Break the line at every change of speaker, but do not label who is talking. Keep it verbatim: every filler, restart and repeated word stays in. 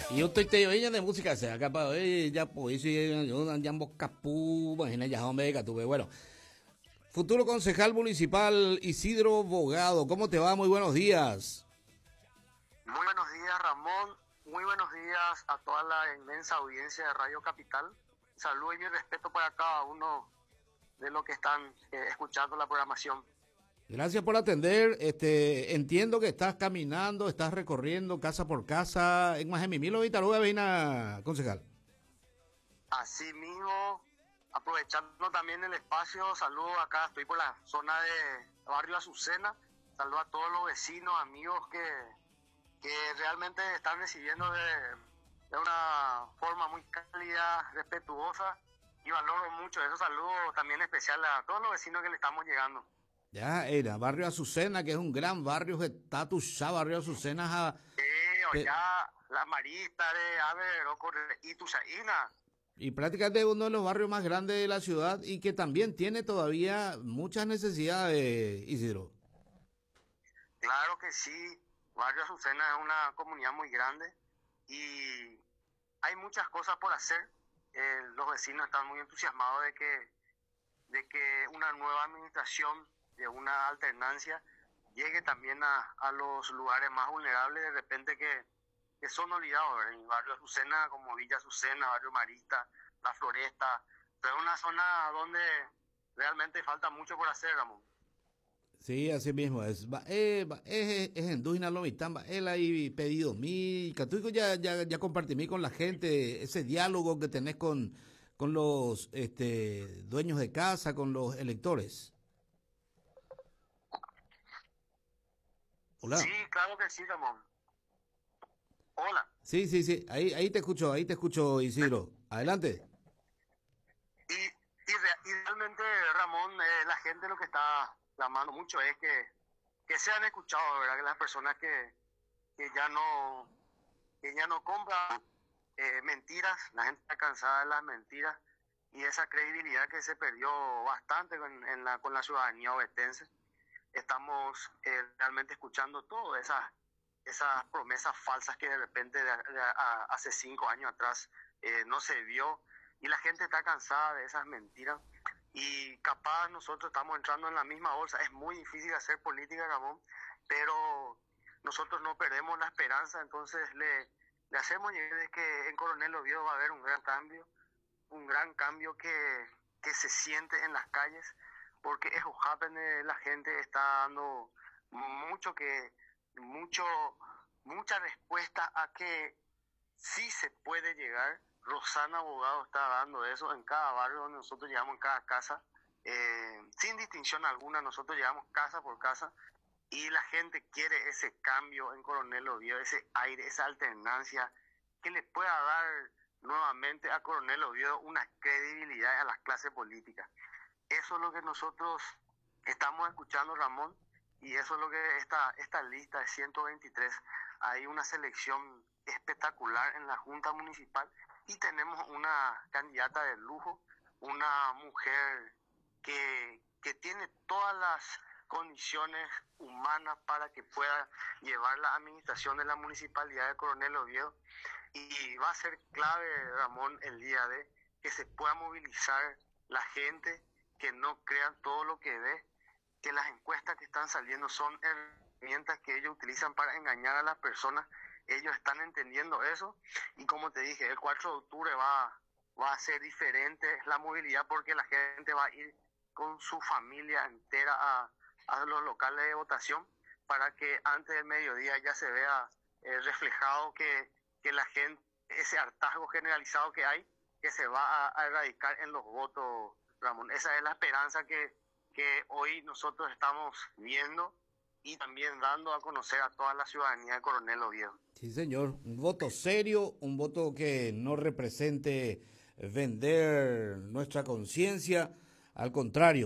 Y yo estoy te oye de música se acá para ya pues yo andiamo capú, imagina ya hombre que tuve bueno. Futuro concejal municipal Isidro Bogado, ¿cómo te va? Muy buenos días.
Muy buenos días, Ramón. Muy buenos días a toda la inmensa audiencia de Radio Capital. Saludo y mi respeto para cada uno de los que están eh, escuchando la programación.
Gracias por atender. Este, entiendo que estás caminando, estás recorriendo casa por casa en Majemimilo y Taruga Veina, concejal.
Asimismo, aprovechando también el espacio, saludo acá, estoy por la zona de Barrio Azucena. Saludo a todos los vecinos, amigos que, que realmente están recibiendo de, de una forma muy cálida, respetuosa, y valoro mucho eso. Saludo también especial a todos los vecinos que le estamos llegando.
Ya, era Barrio Azucena, que es un gran barrio que está tuya, Barrio Azucena. Ja,
Sí, o
te,
ya la Marista de Aver, y Tusaína.
y prácticamente uno de los barrios más grandes de la ciudad y que también tiene todavía muchas necesidades, Isidro.
Claro que sí, Barrio Azucena es una comunidad muy grande y hay muchas cosas por hacer. Eh, los vecinos están muy entusiasmados de que, de que una nueva administración, de una alternancia, llegue también a, a los lugares más vulnerables de repente que, que son olvidados, ¿verdad? En Barrio Azucena, como Villa Azucena, Barrio Marista, La Floresta, pero es una zona donde realmente falta mucho por hacer, Ramón.
Sí, así mismo es. Va, eh, va, es, es en Dujina Lomitamba. Él ahí pedido mí. Catuico ya, ya, ya compartí mí con la gente ese diálogo que tenés con, con los este, dueños de casa, con los electores.
Sí,
Hola.
claro que sí, Ramón. Hola.
Sí, sí, sí. Ahí, ahí te escucho, ahí te escucho, Isidro. Adelante.
Y, y, re- y realmente, Ramón, eh, la gente lo que está clamando mucho es que, que sean escuchados, ¿verdad? Que las personas que, que ya no que ya no compran eh, mentiras, la gente está cansada de las mentiras y esa credibilidad que se perdió bastante con, en la, con la ciudadanía ovetense. Estamos eh, realmente escuchando todas esas, esas promesas falsas que de repente de, de, a, hace cinco años atrás eh, no se vio y la gente está cansada de esas mentiras y capaz nosotros estamos entrando en la misma bolsa. Es muy difícil hacer política, Ramón, pero nosotros no perdemos la esperanza, entonces le, le hacemos llegar de que en Coronel Oviedo va a haber un gran cambio, un gran cambio que, que se siente en las calles, porque eso happen, la gente está dando mucho que, mucho, mucha respuesta a que sí se puede llegar. Rosana Abogado está dando eso en cada barrio donde nosotros llegamos, en cada casa, eh, sin distinción alguna, nosotros llegamos casa por casa y la gente quiere ese cambio en Coronel Oviedo, ese aire, esa alternancia que le pueda dar nuevamente a Coronel Oviedo una credibilidad a las clases políticas. Eso es lo que nosotros estamos escuchando, Ramón, y eso es lo que esta, esta lista de ciento veintitrés, hay una selección espectacular en la Junta Municipal y tenemos una candidata de lujo, una mujer que, que tiene todas las condiciones humanas para que pueda llevar la administración de la Municipalidad de Coronel Oviedo y va a ser clave, Ramón, el día de que se pueda movilizar la gente, que no crean todo lo que ve, que las encuestas que están saliendo son herramientas que ellos utilizan para engañar a las personas. Ellos están entendiendo eso y como te dije, el cuatro de octubre va, va a ser diferente la movilidad porque la gente va a ir con su familia entera a, a los locales de votación para que antes del mediodía ya se vea eh, reflejado que, que la gente, ese hartazgo generalizado que hay, que se va a, a erradicar en los votos, Ramón. Esa es la esperanza que, que hoy nosotros estamos viendo y también dando a conocer a toda la ciudadanía de Coronel Oviedo.
Sí, señor. Un voto serio, un voto que no represente vender nuestra conciencia. Al contrario.